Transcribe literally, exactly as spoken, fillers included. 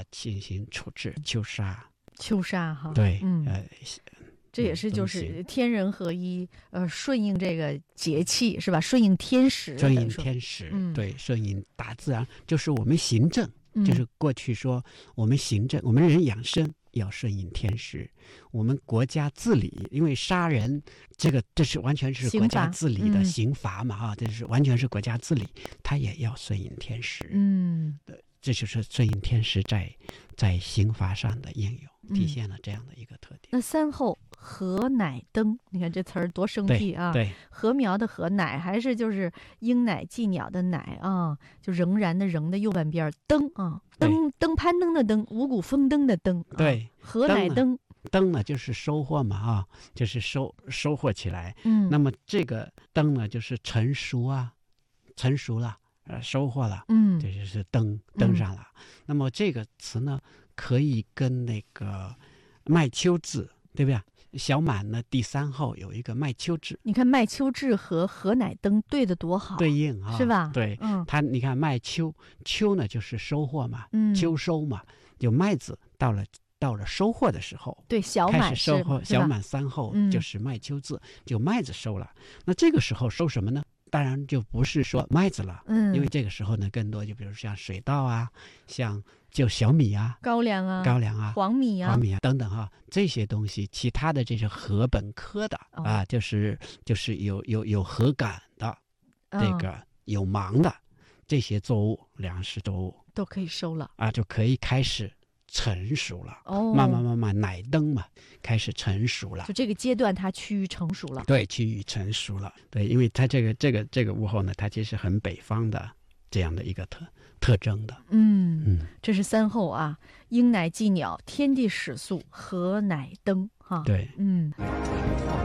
进行处置。秋杀， 秋杀哈， 对， 嗯， 呃， 这也是就是天人合一，呃，顺应这个节气是吧？顺应天时， 顺应天时， 嗯、 对，顺应大自然，就是我们行政，嗯、就是过去说我们行政，我们人养生要顺应天时，我们国家治理，因为杀人这个这是完全是国家治理的刑罚嘛啊，嗯、这是完全是国家治理，它也要顺应天时， 嗯， 这就是顺应天时在在刑罚上的应用，体现了这样的一个特点。 嗯、那三后禾乃登，你看这词儿多生僻啊！ 对， 禾苗的禾，乃还是就是鹰乃寄鸟的乃啊，就仍然的仍的右半边登啊，登登攀登的登，五谷丰登的登。 对， 禾乃登， 登呢就是收获嘛啊，就是收收获起来。 嗯， 那么这个登呢就是成熟啊，成熟了。呃，收获了， 嗯， 这就是登登上了。嗯、那么这个词呢，可以跟那个麦秋字，对不对？小满呢，第三后有一个麦秋字。 你看麦秋字和禾乃登对的多好， 对应啊， 是吧？ 对， 嗯， 它你看麦秋，秋呢就是收获嘛， 嗯， 秋收嘛，有麦子到了到了收获的时候， 对，小满开始收获，小满三后就是麦秋字，嗯、就麦子收了。那这个时候收什么呢？当然就不是说麦子了， 嗯， 因为这个时候呢，更多就比如像水稻啊，像就小米啊、 高粱啊、 高粱啊、 黄米啊、 黄米啊等等啊，这些东西，其他的这些禾本科的、哦、啊，就是就是有有有禾杆的，嗯、这个有芒的这些作物，粮食作物都可以收了啊，就可以开始成熟了， 哦， 慢慢慢慢乃登嘛，开始成熟了， 就这个阶段它趋于成熟了， 对，趋于成熟了，对，因为它这个这个这个物候呢，它其实很北方的这样的一个特特征的， 嗯嗯， 这是三后啊，鹰乃寄鸟，天地始肃，禾乃登哈， 对， 嗯。